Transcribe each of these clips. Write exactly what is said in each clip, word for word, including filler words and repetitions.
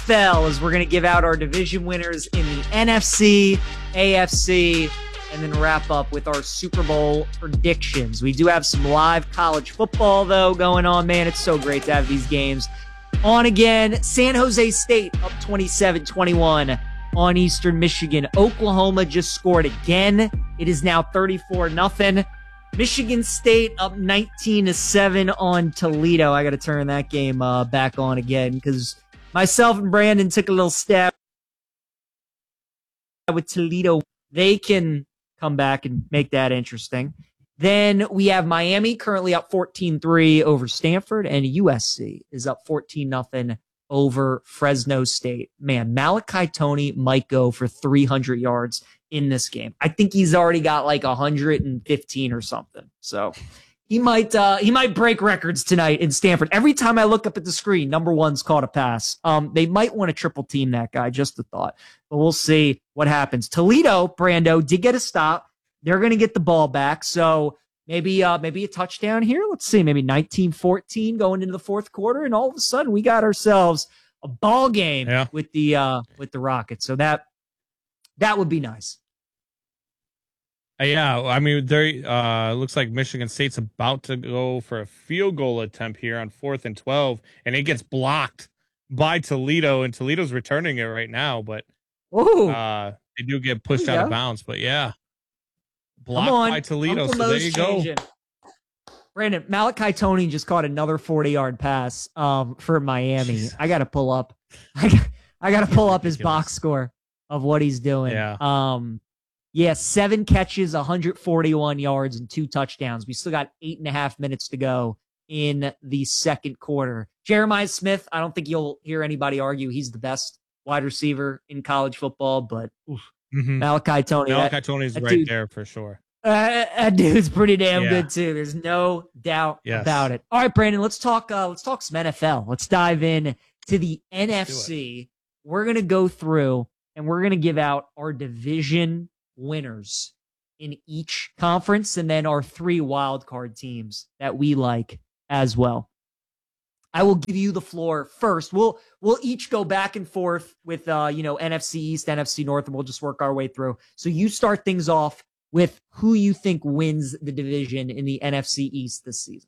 F L, as we're going to give out our division winners in the N F C, A F C, and then wrap up with our Super Bowl predictions. We do have some live college football, though, going on. Man, it's so great to have these games on again. San Jose State up twenty-seven twenty-one on Eastern Michigan. Oklahoma just scored again. It is now thirty-four nothing. Michigan State up nineteen to seven on Toledo. I got to turn that game uh, back on again because myself and Brandon took a little stab with Toledo. They can come back and make that interesting. Then we have Miami currently up fourteen three over Stanford, and U S C is up fourteen nothing over Fresno State. Man, Malachi Toney might go for three hundred yards in this game. I think he's already got like one hundred fifteen or something. So he might uh, he might break records tonight in Stanford. Every time I look up at the screen, number one's caught a pass. Um, they might want to triple team that guy, just a thought. But we'll see what happens. Toledo, Brando, did get a stop. They're going to get the ball back. So maybe uh, maybe a touchdown here. Let's see, maybe nineteen fourteen going into the fourth quarter. And all of a sudden, we got ourselves a ball game yeah. with the uh, with the Rockets. So that that would be nice. Uh, yeah, I mean, there uh, looks like Michigan State's about to go for a field goal attempt here on fourth and twelve, and it gets blocked by Toledo, and Toledo's returning it right now, but uh, they do get pushed out go. of bounds. But yeah, blocked by Toledo. Uncle so Mo's there you changing. go. Brandon, Malachi Toney just caught another forty-yard pass um, for Miami. Jesus. I got to pull up. I got, I got to pull up his box score of what he's doing. Yeah. Um, yeah, seven catches, one hundred forty-one yards, and two touchdowns. We still got eight and a half minutes to go in the second quarter. Jeremiah Smith, I don't think you'll hear anybody argue he's the best wide receiver in college football, but oof, mm-hmm. Malachi Toney. Malachi Toney's right dude, there for sure. Uh, that dude's pretty damn yeah. good too. There's no doubt yes. about it. All right, Brandon, let's talk. Uh, let's talk some N F L. Let's dive in to the N F C. We're gonna go through and we're gonna give out our division winners in each conference, and then our three wild card teams that we like as well. I will give you the floor first. We'll we'll each go back and forth with uh, you know, N F C East, N F C North, and we'll just work our way through. So you start things off with who you think wins the division in the N F C East this season.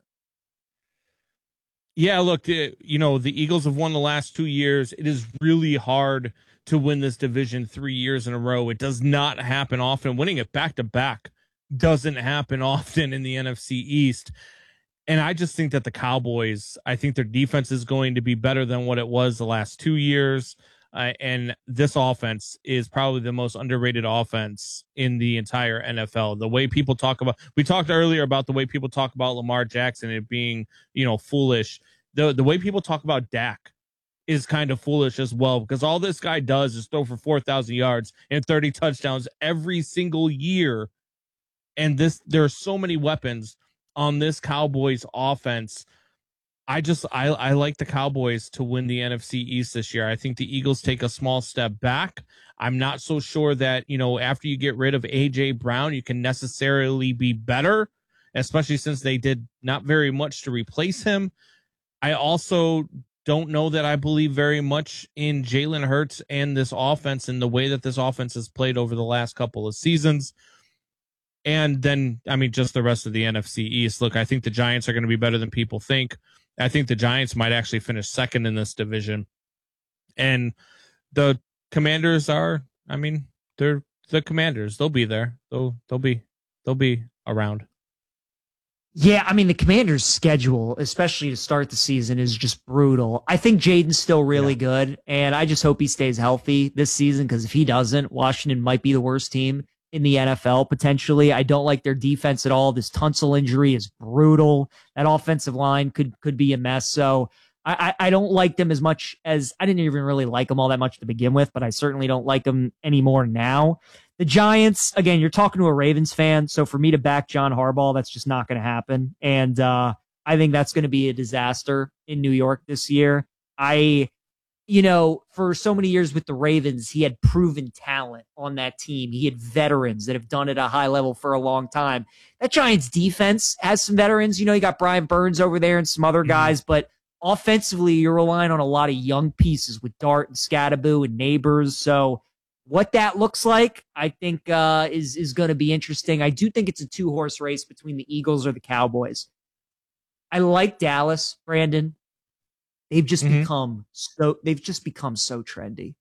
Yeah, look, you know, the Eagles have won the last two years. It is really hard to win this division three years in a row. It does not happen often. Winning it back to back doesn't happen often in the N F C East. And I just think that the Cowboys, I think their defense is going to be better than what it was the last two years. Uh, and this offense is probably the most underrated offense in the entire N F L. The way people talk about, we talked earlier about the way people talk about Lamar Jackson and it being, you know, foolish. The the way people talk about Dak is kind of foolish as well, because all this guy does is throw for four thousand yards and thirty touchdowns every single year. And this, there are so many weapons on this Cowboys offense. I just, I, I like the Cowboys to win the N F C East this year. I think the Eagles take a small step back. I'm not so sure that, you know, after you get rid of A J Brown, you can necessarily be better, especially since they did not very much to replace him. I also don't know that I believe very much in Jalen Hurts and this offense and the way that this offense has played over the last couple of seasons. And then, I mean, just the rest of the N F C East. Look, I think the Giants are going to be better than people think. I think the Giants might actually finish second in this division. And the Commanders are, I mean, they're the Commanders. They'll be there. They'll, they'll be, they'll be around. Yeah, I mean, the Commanders' schedule, especially to start the season, is just brutal. I think Jaden's still really yeah. good, and I just hope he stays healthy this season, because if he doesn't, Washington might be the worst team in the N F L, potentially. I don't like their defense at all. This Tunsil injury is brutal. That offensive line could could be a mess. So I, I, I don't like them as much as, I didn't even really like them all that much to begin with, but I certainly don't like them anymore now. The Giants, again, you're talking to a Ravens fan, so for me to back John Harbaugh, that's just not going to happen. And uh, I think that's going to be a disaster in New York this year. I, you know, for so many years with the Ravens, he had proven talent on that team. He had veterans that have done it at a high level for a long time. That Giants defense has some veterans. You know, you got Brian Burns over there and some other guys, mm-hmm. but offensively, you're relying on a lot of young pieces with Dart and Scattaboo and Neighbors. So what that looks like, I think, uh, is is going to be interesting. I do think it's a two horse race between the Eagles or the Cowboys. I like Dallas, Brandon. They've just mm-hmm. become so they've just become so trendy.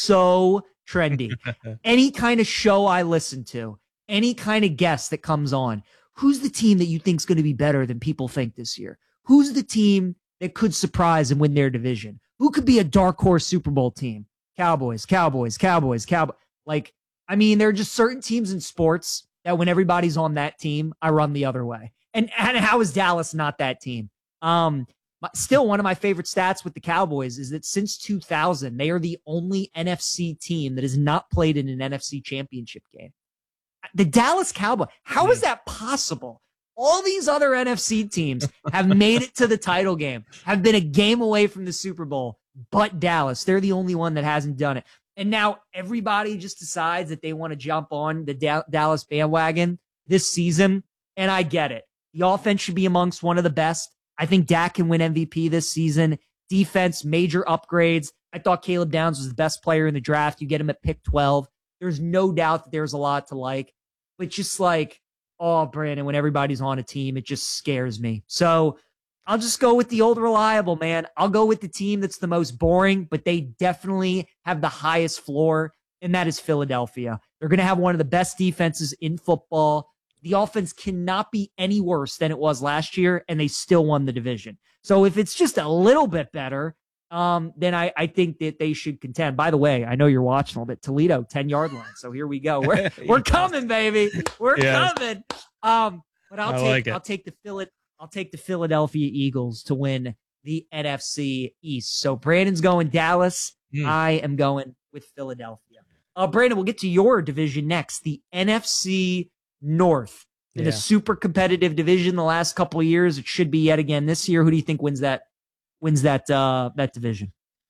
So trendy. Any kind of show I listen to, any kind of guest that comes on, who's the team that you think is going to be better than people think this year? Who's the team that could surprise and win their division? Who could be a dark horse Super Bowl team? Cowboys, Cowboys, Cowboys, Cowboys. Like, I mean, there are just certain teams in sports that when everybody's on that team, I run the other way. And, and how is Dallas not that team? Um, Still, one of my favorite stats with the Cowboys is that since two thousand, they are the only N F C team that has not played in an N F C championship game. The Dallas Cowboys, how is that possible? All these other N F C teams have made it to the title game, have been a game away from the Super Bowl, but Dallas, they're the only one that hasn't done it. And now everybody just decides that they want to jump on the da- Dallas bandwagon this season, and I get it. The offense should be amongst one of the best. I think Dak can win M V P this season. Defense, major upgrades. I thought Caleb Downs was the best player in the draft. You get him at pick twelve. There's no doubt that there's a lot to like. But just like, oh, Brandon, when everybody's on a team, it just scares me. So I'll just go with the old reliable, man. I'll go with the team that's the most boring, but they definitely have the highest floor, and that is Philadelphia. They're going to have one of the best defenses in football. The offense cannot be any worse than it was last year, and they still won the division. So if it's just a little bit better, um, then I, I think that they should contend. By the way, I know you're watching a little bit. Toledo, ten-yard line. So here we go. We're we're coming, baby. We're yes. coming. Um, but I'll I take like I'll take the Phil- I'll take the Philadelphia Eagles to win the N F C East. So Brandon's going Dallas. Mm. I am going with Philadelphia. Uh, Brandon, we'll get to your division next. The N F C North in yeah. a super competitive division the last couple of years. It should be yet again this year. Who do you think wins that wins that uh, that division?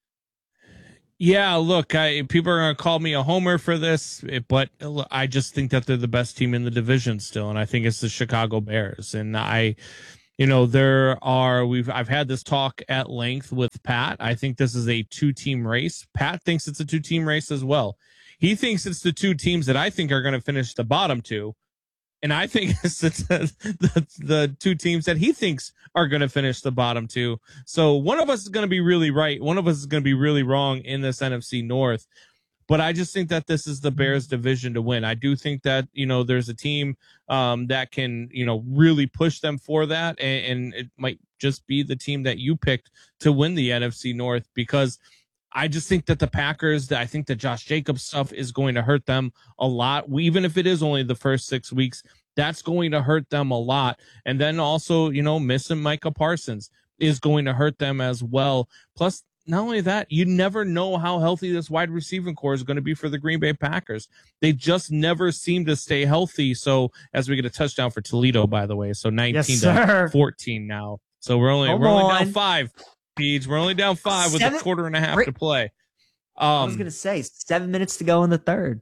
Yeah, look, I, people are going to call me a homer for this, but I just think that they're the best team in the division still, and I think it's the Chicago Bears. And I, you know, there are we've I've had this talk at length with Pat. I think this is a two-team race. Pat thinks it's a two-team race as well. He thinks it's the two teams that I think are going to finish the bottom two. And I think it's the, the, the two teams that he thinks are going to finish the bottom two. So one of us is going to be really right. One of us is going to be really wrong in this N F C North. But I just think that this is the Bears division to win. I do think that, you know, there's a team um, that can, you know, really push them for that. And, and it might just be the team that you picked to win the N F C North, because I just think that the Packers, I think that Josh Jacobs stuff is going to hurt them a lot. Even if it is only the first six weeks, that's going to hurt them a lot. And then also, you know, missing Micah Parsons is going to hurt them as well. Plus, not only that, you never know how healthy this wide receiving core is going to be for the Green Bay Packers. They just never seem to stay healthy. So as we get a touchdown for Toledo, by the way, so nineteen to fourteen now. So we're only, we're only down five. Peach. We're only down five seven, with a quarter and a half right, to play. Um, I was going to say seven minutes to go in the third.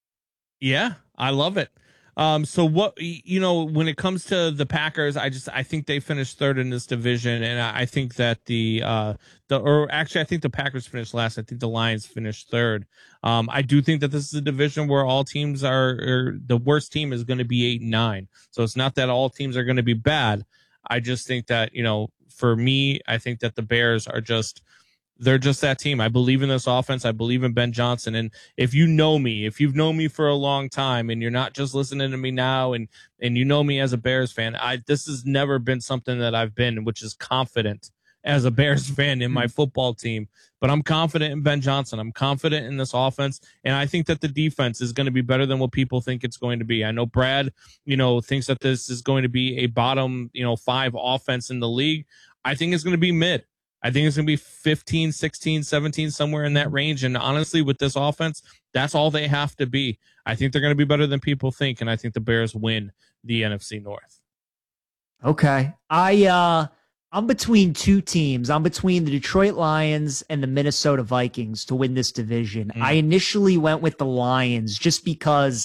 Yeah, I love it. Um, so what, you know, when it comes to the Packers, I just, I think they finished third in this division. And I think that the, uh, the, or actually, I think the Packers finished last. I think the Lions finished third. Um, I do think that this is a division where all teams are, or the worst team is going to be eight and nine. So it's not that all teams are going to be bad. I just think that, you know, for me, I think that the Bears are just, they're just that team. I believe in this offense. I believe in Ben Johnson. And if you know me, if you've known me for a long time and you're not just listening to me now and, and you know me as a Bears fan, I, this has never been something that I've been, which is confident as a Bears fan in my football team. But I'm confident in Ben Johnson. I'm confident in this offense. And I think that the defense is going to be better than what people think it's going to be. I know Brad, you know, thinks that this is going to be a bottom, you know, five offense in the league. I think it's going to be mid. I think it's going to be fifteen, sixteen, seventeen, somewhere in that range. And honestly, with this offense, that's all they have to be. I think they're going to be better than people think. And I think the Bears win the N F C North. Okay. I, uh, I'm between two teams. I'm between the Detroit Lions and the Minnesota Vikings to win this division. Mm. I initially went with the Lions just because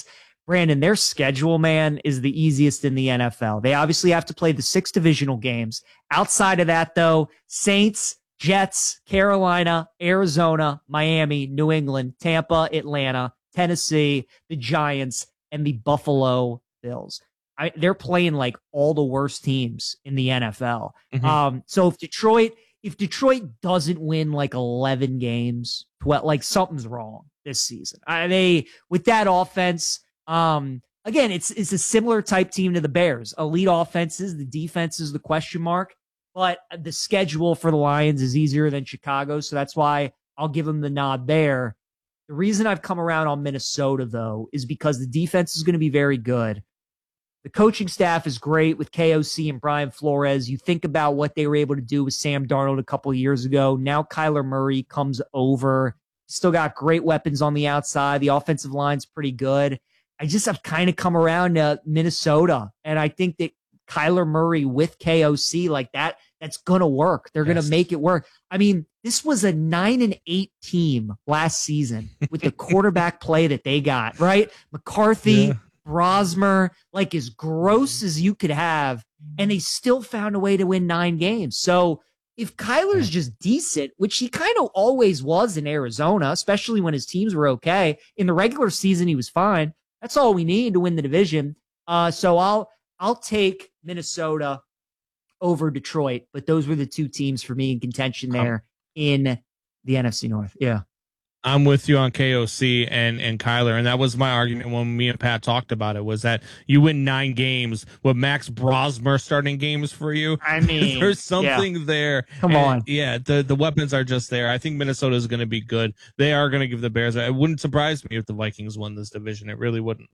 Brandon, their schedule, man, is the easiest in the N F L. They obviously have to play the six divisional games. Outside of that, though, Saints, Jets, Carolina, Arizona, Miami, New England, Tampa, Atlanta, Tennessee, the Giants, and the Buffalo Bills. I, they're playing like all the worst teams in the N F L. Mm-hmm. Um, so if Detroit, if Detroit doesn't win like eleven games, twelve, like something's wrong this season. I, they with that offense, um, again, it's it's a similar type team to the Bears. Elite offenses, the defense is the question mark, but the schedule for the Lions is easier than Chicago, so that's why I'll give them the nod there. The reason I've come around on Minnesota, though, is because the defense is going to be very good. The coaching staff is great with K O C and Brian Flores. You think about what they were able to do with Sam Darnold a couple of years ago. Now Kyler Murray comes over. Still got great weapons on the outside. The offensive line's pretty good. I just have kind of come around to Minnesota, and I think that Kyler Murray with K O C like that, that's going to work. They're yes. going to make it work. I mean, this was a nine and eight team last season with the quarterback play that they got, right? McCarthy, yeah. Brosmer, like as gross as you could have, and they still found a way to win nine games. So if Kyler's just decent, which he kind of always was in Arizona, especially when his teams were okay, in the regular season he was fine. That's all we need to win the division. Uh, so I'll I'll take Minnesota over Detroit, but those were the two teams for me in contention there in the N F C North. Yeah. I'm with you on K O C and, and Kyler. And that was my argument when me and Pat talked about it, was that you win nine games with Max Brosmer starting games for you. I mean, there's something yeah. there. Come and, on. Yeah. The, the weapons are just there. I think Minnesota is going to be good. They are going to give the Bears. It wouldn't surprise me if the Vikings won this division. It really wouldn't.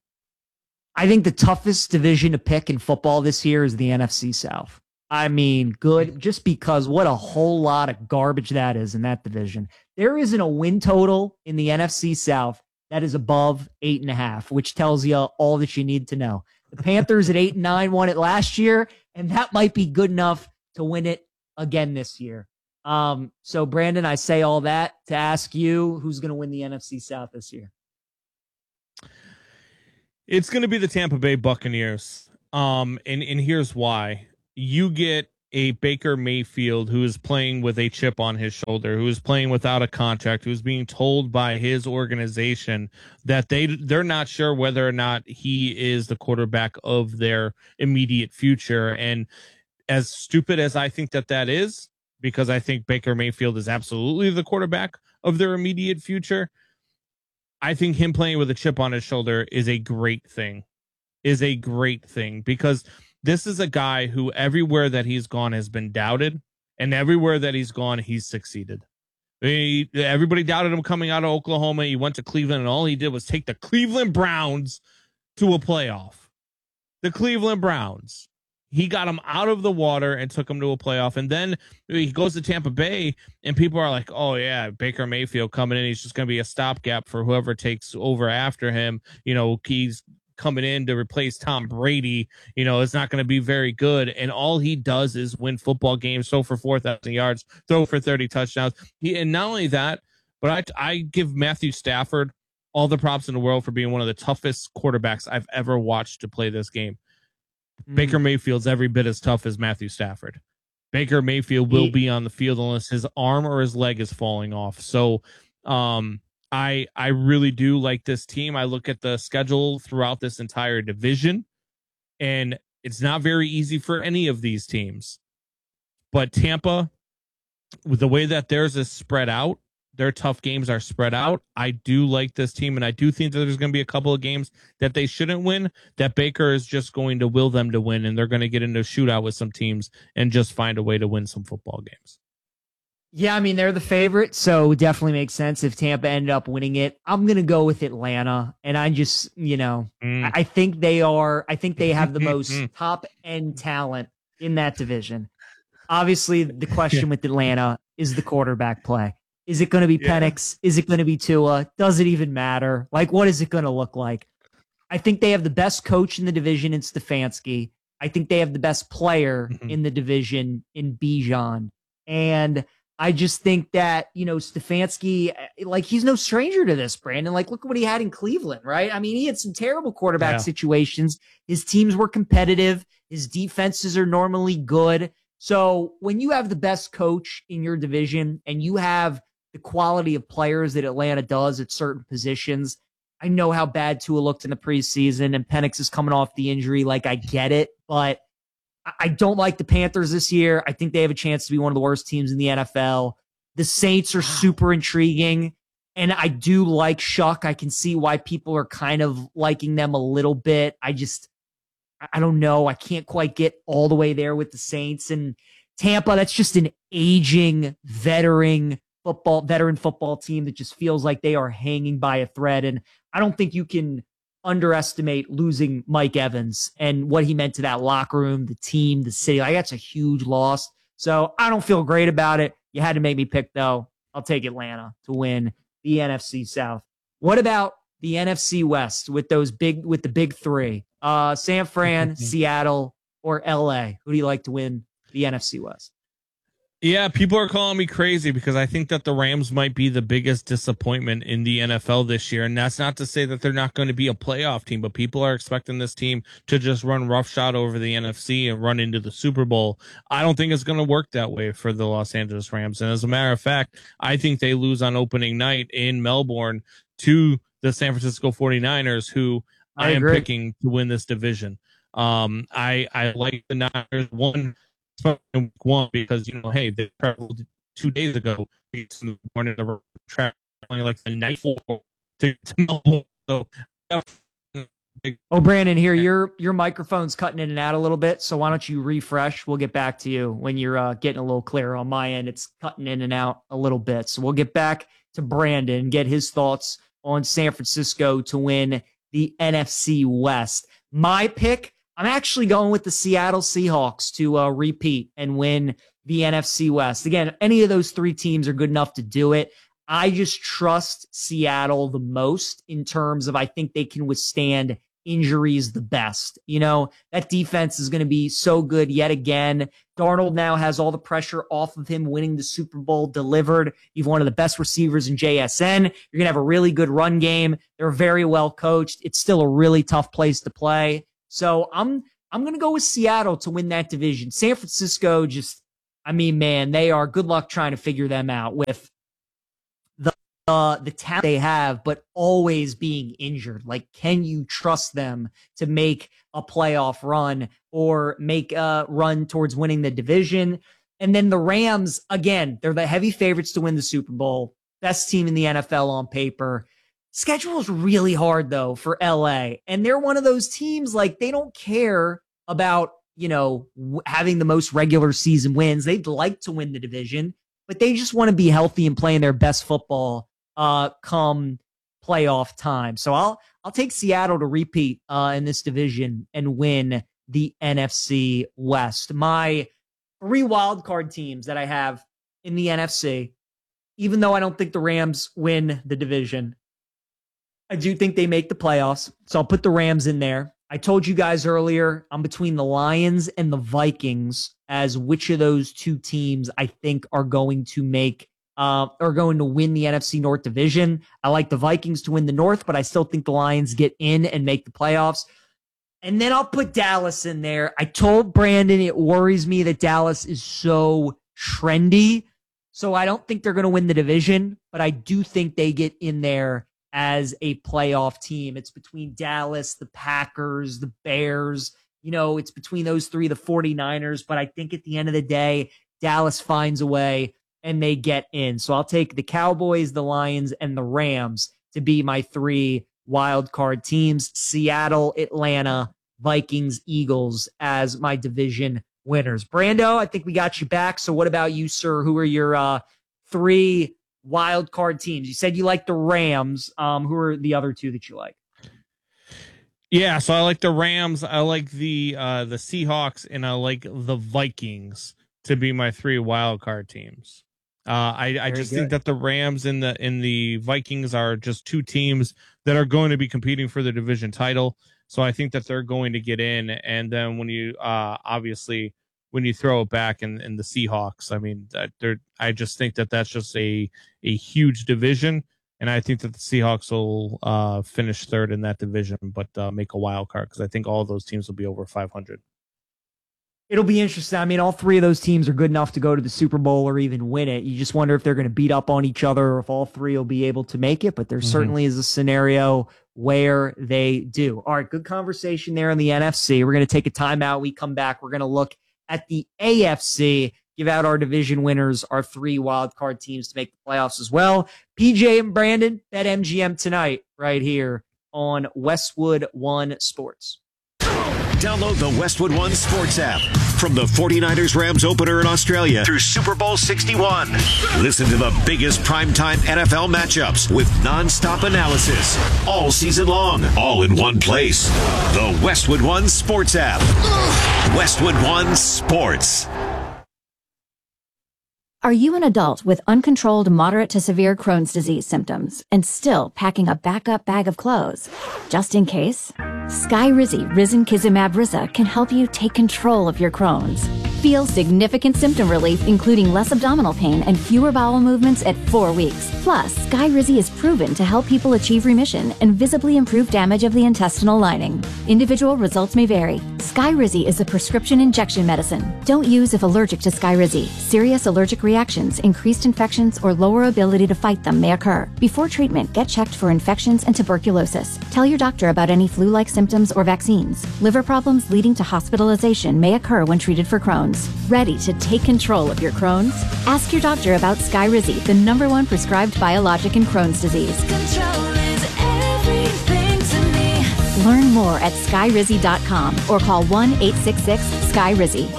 I think the toughest division to pick in football this year is the N F C South. I mean, good, just because what a whole lot of garbage that is in that division. There isn't a win total in the N F C South that is above eight and a half, which tells you all that you need to know. The Panthers at eight and nine won it last year, and that might be good enough to win it again this year. Um, so, Brandon, I say all that to ask you, who's going to win the N F C South this year? It's going to be the Tampa Bay Buccaneers. Um, and, and here's why. You get a Baker Mayfield who is playing with a chip on his shoulder, who is playing without a contract, who's being told by his organization that they, they're not sure whether or not he is the quarterback of their immediate future. And as stupid as I think that that is, because I think Baker Mayfield is absolutely the quarterback of their immediate future, I think him playing with a chip on his shoulder is a great thing, is a great thing because this is a guy who everywhere that he's gone has been doubted, and everywhere that he's gone, he's succeeded. He, everybody doubted him coming out of Oklahoma. He went to Cleveland, and all he did was take the Cleveland Browns to a playoff. The Cleveland Browns. He got them out of the water and took them to a playoff. And then he goes to Tampa Bay, and people are like, oh, yeah, Baker Mayfield coming in. He's just going to be a stopgap for whoever takes over after him. You know, he's coming in to replace Tom Brady. You know, it's not going to be very good. And all he does is win football games, throw for four thousand yards, throw for thirty touchdowns. He, and not only that, but I, I give Matthew Stafford all the props in the world for being one of the toughest quarterbacks I've ever watched to play this game. Mm. Baker Mayfield's every bit as tough as Matthew Stafford. Baker Mayfield will he, be on the field unless his arm or his leg is falling off. So, um, I I really do like this team. I look at the schedule throughout this entire division, and it's not very easy for any of these teams. But Tampa, with the way that theirs is spread out, their tough games are spread out. I do like this team, and I do think that there's going to be a couple of games that they shouldn't win, that Baker is just going to will them to win, and they're going to get into a shootout with some teams and just find a way to win some football games. Yeah, I mean, they're the favorite, so it definitely makes sense if Tampa ended up winning it. I'm going to go with Atlanta, and I just, you know, mm. I, I think they are, I think they have the most top-end talent in that division. Obviously, the question with Atlanta is the quarterback play. Is it going to be yeah. Penix? Is it going to be Tua? Does it even matter? Like, what is it going to look like? I think they have the best coach in the division in Stefanski. I think they have the best player mm-hmm. in the division in Bijan. And I just think that, you know, Stefanski, like, he's no stranger to this, Brandon. Like, look at what he had in Cleveland, right? I mean, he had some terrible quarterback Yeah. situations. His teams were competitive. His defenses are normally good. So when you have the best coach in your division and you have the quality of players that Atlanta does at certain positions, I know how bad Tua looked in the preseason, and Penix is coming off the injury. Like, I get it, but I don't like the Panthers this year. I think they have a chance to be one of the worst teams in the N F L. The Saints are super intriguing, and I do like Shuck. I can see why people are kind of liking them a little bit. I just, I don't know. I can't quite get all the way there with the Saints. And Tampa, that's just an aging veteran football, veteran football team that just feels like they are hanging by a thread. And I don't think you can underestimate losing Mike Evans and what he meant to that locker room, the team, the city. Like, that's a huge loss. So I don't feel great about it. You had to make me pick, though. I'll take Atlanta to win the N F C South. What about the N F C West with those big, with the big three? Uh, San Fran, Seattle, or L A? Who do you like to win the N F C West? Yeah, people are calling me crazy because I think that the Rams might be the biggest disappointment in the N F L this year. And that's not to say that they're not going to be a playoff team, but people are expecting this team to just run roughshod over the N F C and run into the Super Bowl. I don't think it's going to work that way for the Los Angeles Rams. And as a matter of fact, I think they lose on opening night in Melbourne to the San Francisco forty-niners, who I, I am picking to win this division. Um, I, I like the Niners one. One because, you know, hey, they traveled two days ago to morning the track only like the night before to, to Melbourne. So, oh, Brandon, here your your microphone's cutting in and out a little bit. So why don't you refresh? We'll get back to you when you're uh, getting a little clearer. On my end, it's cutting in and out a little bit. So we'll get back to Brandon, get his thoughts on San Francisco to win the N F C West. My pick, I'm actually going with the Seattle Seahawks to uh, repeat and win the N F C West. Again, any of those three teams are good enough to do it. I just trust Seattle the most in terms of I think they can withstand injuries the best. You know, that defense is going to be so good yet again. Darnold now has all the pressure off of him winning the Super Bowl delivered. You've one of the best receivers in J S N. You're going to have a really good run game. They're very well coached. It's still a really tough place to play. So I'm I'm going to go with Seattle to win that division. San Francisco just, I mean, man, they are, good luck trying to figure them out with the uh, the talent they have, but always being injured. Like, can you trust them to make a playoff run or make a run towards winning the division? And then the Rams, again, they're the heavy favorites to win the Super Bowl. Best team in the N F L on paper. Schedule is really hard, though, for L A. And they're one of those teams, like, they don't care about, you know, w- having the most regular season wins. They'd like to win the division, but they just want to be healthy and playing their best football uh, come playoff time. So I'll I'll take Seattle to repeat uh, in this division and win the N F C West. My three wildcard teams that I have in the N F C, even though I don't think the Rams win the division, I do think they make the playoffs, so I'll put the Rams in there. I told you guys earlier, I'm between the Lions and the Vikings as which of those two teams I think are going to make, uh, are going to win the N F C North division. I like the Vikings to win the North, but I still think the Lions get in and make the playoffs. And then I'll put Dallas in there. I told Brandon it worries me that Dallas is so trendy, so I don't think they're going to win the division, but I do think they get in there as a playoff team. It's between Dallas, the Packers, the Bears. You know, it's between those three, the forty-niners. But I think at the end of the day, Dallas finds a way and they get in. So I'll take the Cowboys, the Lions, and the Rams to be my three wild card teams. Seattle, Atlanta, Vikings, Eagles as my division winners. Brando, I think we got you back. So what about you, sir? Who are your uh, three wild card teams? You said you like the Rams. Um, who are the other two that you like? Yeah, so I like the Rams, I like the uh, the Seahawks, and I like the Vikings to be my three wild card teams. Uh, I, I just good. think that the Rams and the and the Vikings are just two teams that are going to be competing for the division title. So I think that they're going to get in. And then when you uh, obviously when you throw it back in, in the Seahawks. I mean, that they're, I just think that that's just a, a huge division. And I think that the Seahawks will uh, finish third in that division, but uh, make a wild card because I think all of those teams will be over five hundred. It'll be interesting. I mean, all three of those teams are good enough to go to the Super Bowl or even win it. You just wonder if they're going to beat up on each other or if all three will be able to make it. But there mm-hmm. certainly is a scenario where they do. All right, good conversation there in the N F C. We're going to take a timeout. We come back. We're going to look at the A F C, give out our division winners, our three wildcard teams to make the playoffs as well. P J and Brandon, bet M G M tonight right here on Westwood One Sports. Download the Westwood One Sports app. From the forty-niners Rams opener in Australia through Super Bowl sixty-one. Listen to the biggest primetime N F L matchups with nonstop analysis all season long, all in one place. The Westwood One Sports app. Westwood One Sports. Are you an adult with uncontrolled moderate to severe Crohn's disease symptoms and still packing a backup bag of clothes? Just in case? Skyrizi Risankizumab Riza can help you take control of your Crohn's. Feel significant symptom relief, including less abdominal pain and fewer bowel movements at four weeks. Plus, Skyrizi is proven to help people achieve remission and visibly improve damage of the intestinal lining. Individual results may vary. Skyrizi is a prescription injection medicine. Don't use if allergic to Skyrizi. Serious allergic reactions, increased infections, or lower ability to fight them may occur. Before treatment, get checked for infections and tuberculosis. Tell your doctor about any flu-like symptoms or vaccines. Liver problems leading to hospitalization may occur when treated for Crohn's. Ready to take control of your Crohn's? Ask your doctor about Skyrizi, the number one prescribed biologic in Crohn's disease. Control is everything to me. Learn more at skyrizi dot com or call one eight six six sky rizi.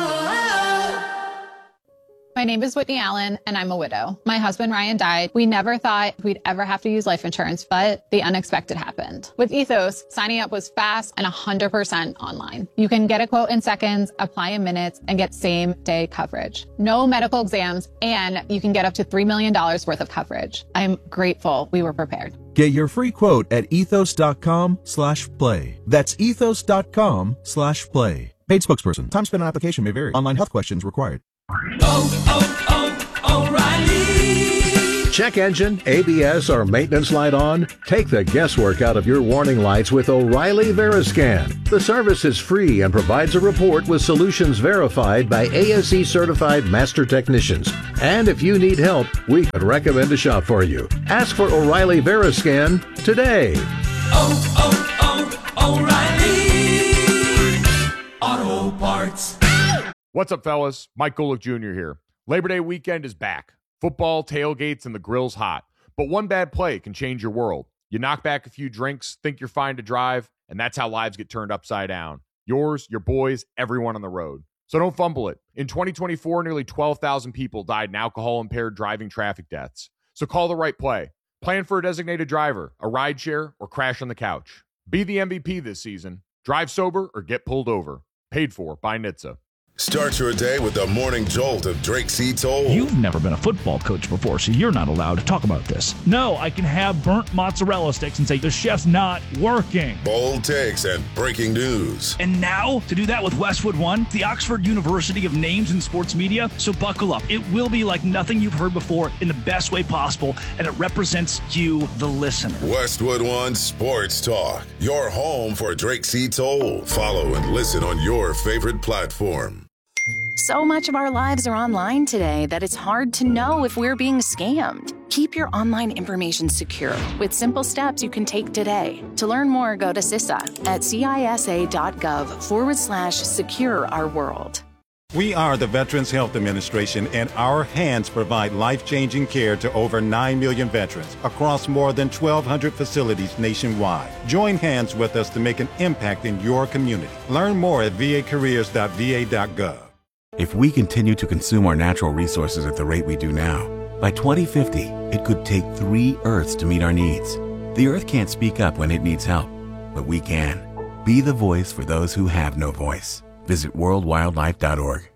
My name is Whitney Allen, and I'm a widow. My husband, Ryan, died. We never thought we'd ever have to use life insurance, but the unexpected happened. With Ethos, signing up was fast and one hundred percent online. You can get a quote in seconds, apply in minutes, and get same-day coverage. No medical exams, and you can get up to three million dollars worth of coverage. I'm grateful we were prepared. Get your free quote at ethos.com slash play. That's ethos.com slash play. Paid spokesperson. Time spent on application may vary. Online health questions required. Oh, oh, oh, O'Reilly. Check engine, A B S, or maintenance light on? Take the guesswork out of your warning lights with O'Reilly Veriscan. The service is free and provides a report with solutions verified by A S E certified master technicians. And if you need help, we could recommend a shop for you. Ask for O'Reilly Veriscan today. Oh, oh, oh, O'Reilly Auto Parts. What's up, fellas? Mike Golick Junior here. Labor Day weekend is back. Football, tailgates, and the grill's hot. But one bad play can change your world. You knock back a few drinks, think you're fine to drive, and that's how lives get turned upside down. Yours, your boys, everyone on the road. So don't fumble it. In twenty twenty-four, nearly twelve thousand people died in alcohol-impaired driving traffic deaths. So call the right play. Plan for a designated driver, a rideshare, or crash on the couch. Be the M V P this season. Drive sober or get pulled over. Paid for by N H T S A. Start your day with the morning jolt of Drake C. Toll. You've never been a football coach before, so you're not allowed to talk about this. No, I can have burnt mozzarella sticks and say the chef's not working. Bold takes and breaking news. And now, to do that with Westwood One, the Oxford University of Names in Sports Media. So buckle up. It will be like nothing you've heard before in the best way possible, and it represents you, the listener. Westwood One Sports Talk, your home for Drake C. Toll. Follow and listen on your favorite platform. So much of our lives are online today that it's hard to know if we're being scammed. Keep your online information secure with simple steps you can take today. To learn more, go to C I S A at cisa.gov forward slash secure our world. We are the Veterans Health Administration, and our hands provide life-changing care to over nine million veterans across more than twelve hundred facilities nationwide. Join hands with us to make an impact in your community. Learn more at v a careers dot v a dot gov. If we continue to consume our natural resources at the rate we do now, by twenty fifty, it could take three Earths to meet our needs. The Earth can't speak up when it needs help, but we can. Be the voice for those who have no voice. Visit world wildlife dot org.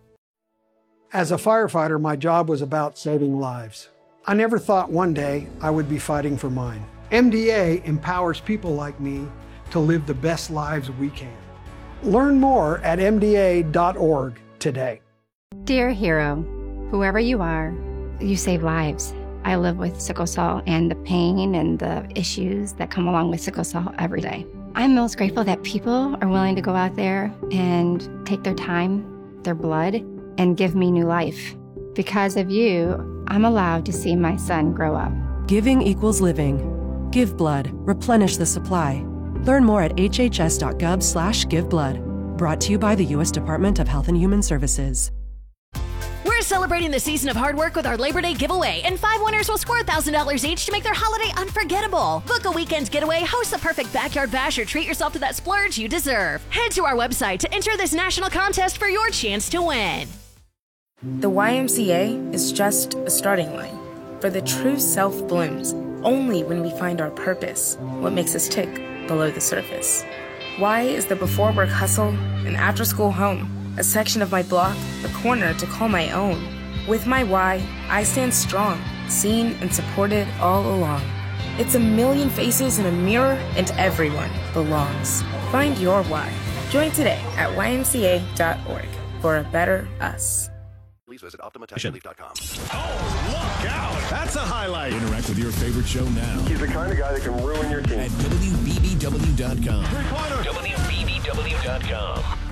As a firefighter, my job was about saving lives. I never thought one day I would be fighting for mine. M D A empowers people like me to live the best lives we can. Learn more at m d a dot org. today. Dear hero, whoever you are, you save lives. I live with sickle cell and the pain and the issues that come along with sickle cell every day. I'm most grateful that people are willing to go out there and take their time, their blood, and give me new life. Because of you, I'm allowed to see my son grow up. Giving equals living. Give blood. Replenish the supply. Learn more at hhs.gov slash giveblood. Brought to you by the U S Department of Health and Human Services. We're celebrating the season of hard work with our Labor Day giveaway, and five winners will score one thousand dollars each to make their holiday unforgettable. Book a weekend getaway, host the perfect backyard bash, or treat yourself to that splurge you deserve. Head to our website to enter this national contest for your chance to win. The Y M C A is just a starting line, for the true self blooms only when we find our purpose, what makes us tick below the surface. Y is the before work hustle, an after school home, a section of my block, a corner to call my own. With my Y, I stand strong, seen and supported all along. It's a million faces in a mirror, and everyone belongs. Find your Y. Join today at y m c a dot org for a better us. Please visit optima tax relief dot com. Oh, look out! That's a highlight. Interact with your favorite show now. He's the kind of guy that can ruin your team. At W B B W dot com. Three-pointer. W B B W dot com.